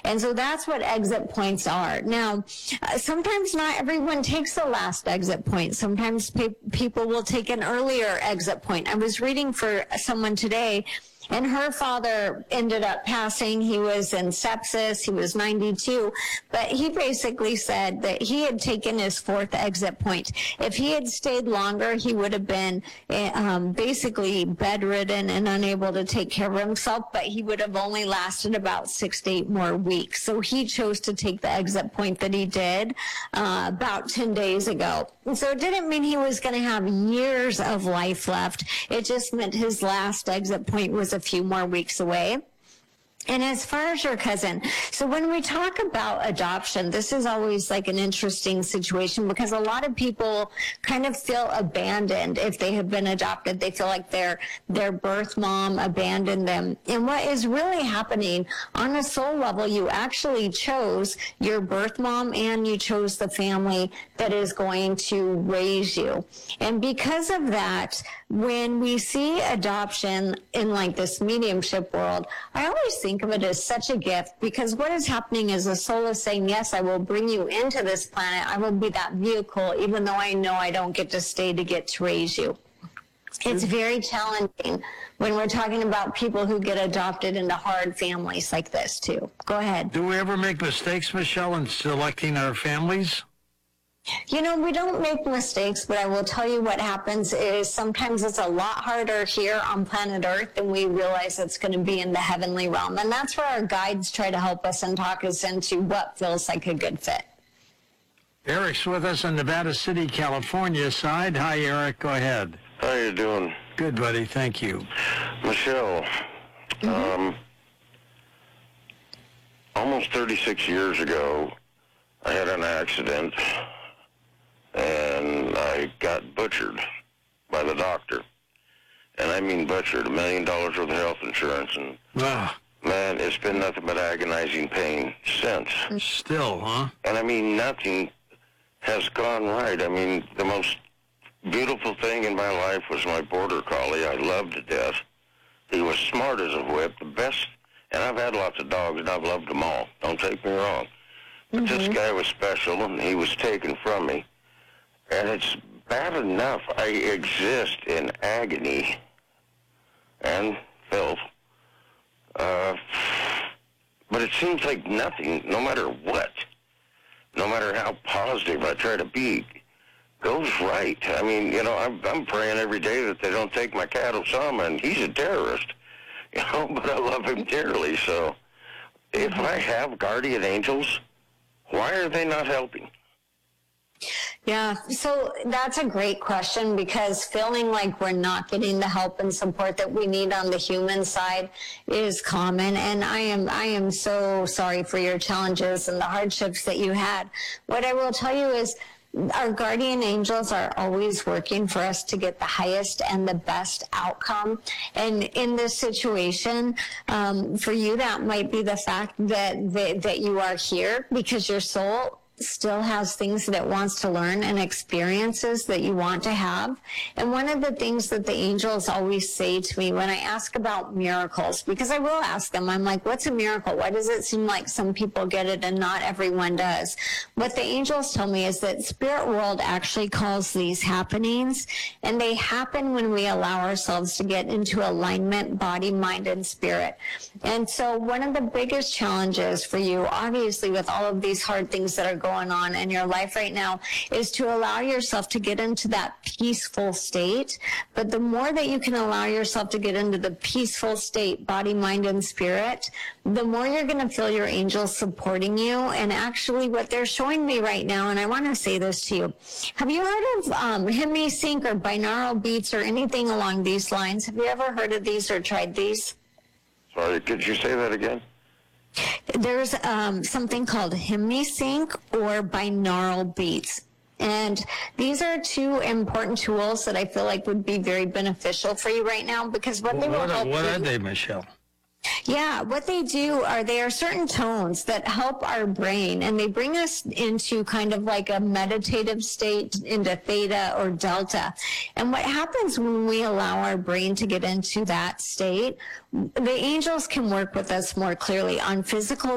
And so that's what exit points are. Now, sometimes not everyone takes the last exit point. Sometimes people will take an earlier exit point. I was reading for someone today, and her father ended up passing. He was in sepsis. He was 92. But he basically said that he had taken his fourth exit point. If he had stayed longer, he would have been basically bedridden and unable to take care of himself, but he would have only lasted about 6 to 8 more weeks. So he chose to take the exit point that he did about 10 days ago. And so it didn't mean he was going to have years of life left. It just meant his last exit point was a few more weeks away. And as far as your cousin, so when we talk about adoption, this is always like an interesting situation because a lot of people kind of feel abandoned if they have been adopted. They feel like their birth mom abandoned them. And what is really happening on a soul level, you actually chose your birth mom and you chose the family that is going to raise you. And because of that, when we see adoption in like this mediumship world, I always think of it as such a gift because what is happening is the soul is saying, yes, I will bring you into this planet. I will be that vehicle, even though I know I don't get to stay to get to raise you. It's very challenging when we're talking about people who get adopted into hard families like this too. Go ahead. Do we ever make mistakes, Michelle, in selecting our families? You know, we don't make mistakes, but I will tell you what happens is sometimes it's a lot harder here on planet Earth than we realize it's going to be in the heavenly realm. And that's where our guides try to help us and talk us into what feels like a good fit. Eric's with us in Nevada City, California side. Hi, Eric. Go ahead. How you doing? Good, buddy. Thank you. Michelle, almost 36 years ago, I had an accident, and I got butchered by the doctor. And I mean butchered, $1 million worth of health insurance. And, man, it's been nothing but agonizing pain since. Still, huh? And, I mean, nothing has gone right. I mean, the most beautiful thing in my life was my border collie. I loved to death. He was smart as a whip, the best. And I've had lots of dogs, and I've loved them all. Don't take me wrong. But this guy was special, and he was taken from me. And it's bad enough I exist in agony and filth. But it seems like nothing, no matter what, no matter how positive I try to be, goes right. I mean, you know, I'm praying every day that they don't take my cat Osama, and he's a terrorist, you know, but I love him dearly. So if I have guardian angels, why are they not helping? Yeah, so that's a great question because feeling like we're not getting the help and support that we need on the human side is common. And I am so sorry for your challenges and the hardships that you had. What I will tell you is our guardian angels are always working for us to get the highest and the best outcome. And in this situation, for you, that might be the fact that you are here because your soul still has things that it wants to learn and experiences that you want to have. And one of the things that the angels always say to me when I ask about miracles, because I will ask them, I'm like, what's a miracle? Why does it seem like some people get it and not everyone does? What the angels tell me is that spirit world actually calls these happenings, and they happen when we allow ourselves to get into alignment, body, mind, and spirit. And so one of the biggest challenges for you, obviously with all of these hard things that are going on in your life right now, is to allow yourself to get into that peaceful state. But the more that you can allow yourself to get into the peaceful state, body, mind, and spirit, the more you're going to feel your angels supporting you. And actually what they're showing me right now, and I want to say this to you, have you heard of HemiSync or binaural beats or anything along these lines? Have you ever heard of these or tried these? Sorry, could you say that again? There's something called HemiSync or binaural beats. And these are two important tools that I feel like would be very beneficial for you right now because what they will help you. What are they, Michelle? Yeah, what they do are they are certain tones that help our brain, and they bring us into kind of like a meditative state, into theta or delta. And what happens when we allow our brain to get into that state, the angels can work with us more clearly on physical